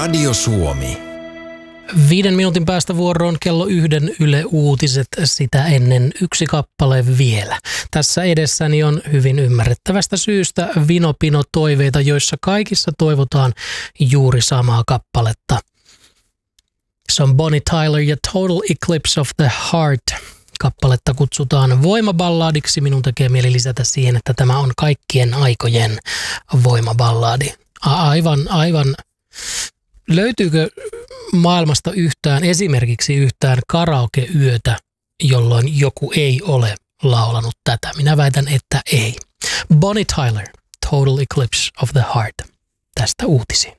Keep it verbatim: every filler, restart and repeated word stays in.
Radio Suomi. Viiden minuutin päästä vuoroon kello yhden Yle Uutiset, sitä ennen yksi kappale vielä. Tässä edessäni on hyvin ymmärrettävästä syystä vino-pino-toiveita, joissa kaikissa toivotaan juuri samaa kappaletta. Se on Bonnie Tyler ja Total Eclipse of the Heart. Kappaletta kutsutaan voimaballadiksi. Minun tekee mieli lisätä siihen, että tämä on kaikkien aikojen voimaballadi. Aivan, aivan. Löytyykö maailmasta yhtään, esimerkiksi yhtään karaoke-yötä, jolloin joku ei ole laulanut tätä? Minä väitän, että ei. Bonnie Tyler, Total Eclipse of the Heart. Tästä uutisiin.